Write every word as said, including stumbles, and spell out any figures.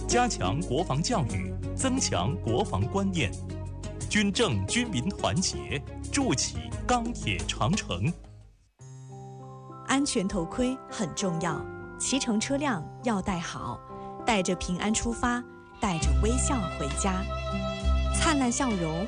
加强国防教育，增强国防观念，军政军民团结，筑起钢铁长城。 安全头盔很重要，骑乘车辆要戴好，带着平安出发，带着微笑回家，灿烂笑容